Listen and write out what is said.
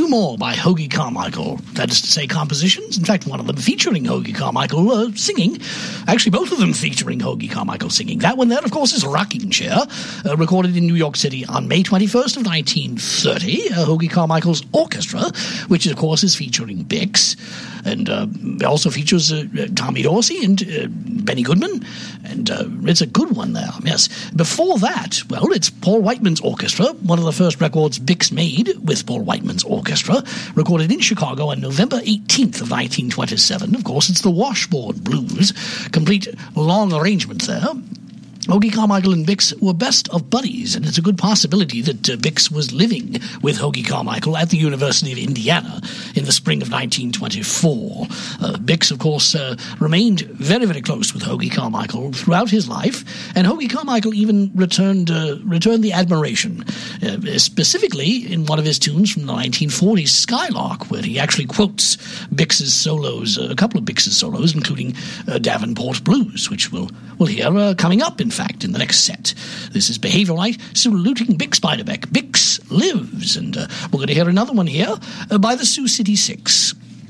two more by Hoagy Carmichael. That is to say, compositions. In fact, one of them featuring Hoagy Carmichael singing. Actually, both of them featuring Hoagy Carmichael singing. That one there, of course, is Rocking Chair, recorded in New York City on May 21st of 1930. Hoagy Carmichael's orchestra, which, of course, is featuring Bix. And it also features Tommy Dorsey and Benny Goodman. And it's a good one there, yes. Before that, well, it's Paul Whiteman's orchestra, one of the first records Bix made with Paul Whiteman's orchestra, recorded in Chicago on November 18th of 1927. Of course, it's the Washboard Blues, complete long arrangement there. Hoagy Carmichael and Bix were best of buddies, and it's a good possibility that Bix was living with Hoagy Carmichael at the University of Indiana in the spring of 1924. Bix, of course, remained very, very close with Hoagy Carmichael throughout his life, and Hoagy Carmichael even returned the admiration, specifically in one of his tunes from the 1940s, Skylark, where he actually quotes Bix's solos, a couple of Bix's solos, including Davenport Blues, which we'll hear coming up, in fact, in the next set. This is Behavioral Light saluting Bix Beiderbecke. Bix lives, and we're going to hear another one here by the Sioux City Six.